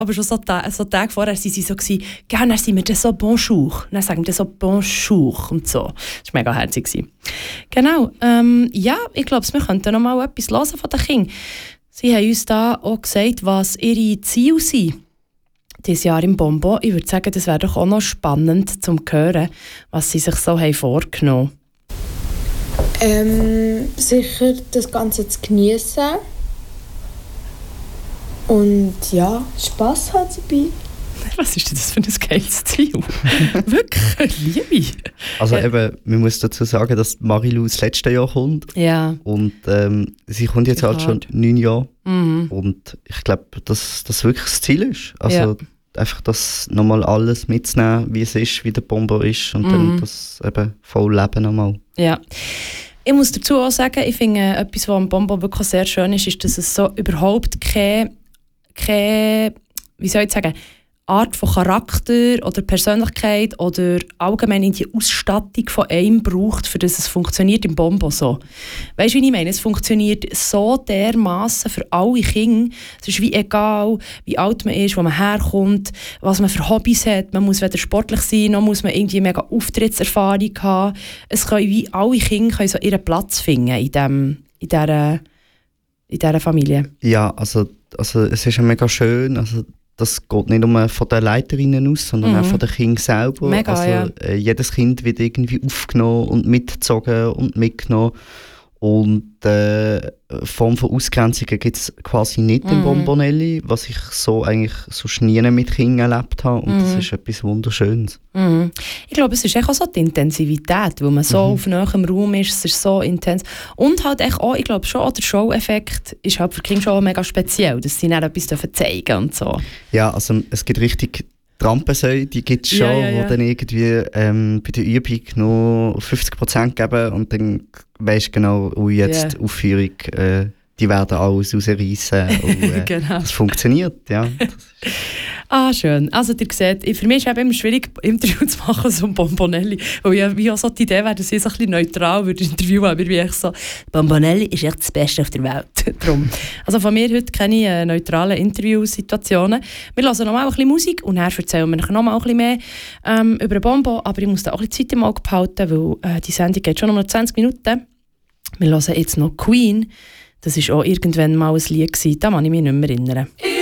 aber schon so Tage vorher waren sie so, dann sind wir dann so Bonjour. Dann sagen wir so Bonjour und so. Das war mega herzig. Genau, ja, ich glaube, wir könnten noch mal etwas hören von den Kindern. Sie haben uns da auch gesagt, was ihre Ziele sind dieses Jahr im Bonbon. Ich würde sagen, das wäre doch auch noch spannend zu hören, was sie sich so haben vorgenommen haben. Sicher das Ganze zu genießen. Und ja, Spass hat dabei. Was ist denn das für ein geiles Ziel? Wirklich, Liebe. Also eben, man muss dazu sagen, dass Marilou das letzte Jahr kommt. Ja. Und sie kommt jetzt halt schon 9 Jahre. Mhm. Und ich glaube, dass das wirklich das Ziel ist. Also einfach das nochmal alles mitzunehmen, wie es ist, wie der Bonbon ist. Und dann das eben voll leben nochmal. Ja. Ich muss dazu auch sagen, ich finde, etwas, was am Bonbon wirklich sehr schön ist, dass es so überhaupt keine wie soll ich sagen, Art von Charakter oder Persönlichkeit oder allgemein in die Ausstattung von einem braucht, für das es funktioniert im Bonbon so. Weißt du, wie ich meine? Es funktioniert so dermassen für alle Kinder. Es ist wie egal, wie alt man ist, wo man herkommt, was man für Hobbys hat. Man muss weder sportlich sein, noch muss man irgendwie mega Auftrittserfahrung haben. Es können wie alle Kinder können so ihren Platz finden in dieser Familie. Ja, also es ist ja mega schön. Also das geht nicht nur von den Leiterinnen aus, sondern auch von den Kindern selber. Mega, also, jedes Kind wird irgendwie aufgenommen und mitgezogen und mitgenommen. Und Form von Ausgrenzungen gibt es quasi nicht im Bombonelli, was ich so eigentlich so nie mit Kindern erlebt habe. Und das ist etwas Wunderschönes. Ich glaube, es ist auch so die Intensivität, weil man so auf nahem Raum ist, es ist so intens. Und halt auch, ich glaube schon, auch der Show-Effekt ist halt für Kinder schon mega speziell, dass sie dann etwas zeigen dürfen und so. Ja, also es gibt richtig Trampensäue, die gibt es schon, die dann irgendwie bei der Übung nur 50% geben und dann weisst du genau, jetzt Aufführung, die werden alles rausreißen und genau. Das funktioniert, ja. Schön. Also ihr seht, für mich ist es immer schwierig, Interview zu machen, so ein Bombonelli, weil ja wie auch so die Idee wäre, dass ich so ein bisschen neutral würde interviewen, aber wie ich so, Bombonelli ist echt das Beste auf der Welt. Drum. Also von mir heute keine neutralen Interviewsituationen. Wir hören noch mal ein bisschen Musik und dann erzählen wir noch mal ein bisschen mehr über den Bonbon, aber ich muss da auch ein bisschen Zeit im Auge behalten, weil die Sendung geht schon noch 20 Minuten. Wir hören jetzt noch Queen. Das war auch irgendwann mal ein Lied, da kann ich mich nicht mehr erinnern.